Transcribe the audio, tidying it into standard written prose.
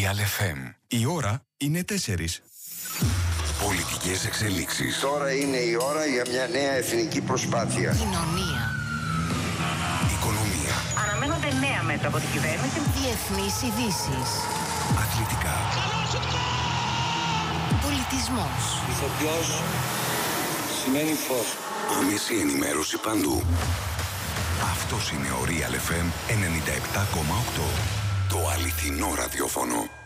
Real FM. Η ώρα είναι 4. Πολιτικές εξελίξεις. Τώρα είναι η ώρα για μια νέα εθνική προσπάθεια. Κοινωνία. Οικονομία. Αναμένονται νέα μέτρα από την κυβέρνηση. Διεθνείς ειδήσεις. Αθλητικά. Πολιτισμός. Ηθοποιός σημαίνει φως. Άμεση ενημέρωση παντού. Αυτός είναι ο Real FM 97,8. Το αληθινό ραδιόφωνο.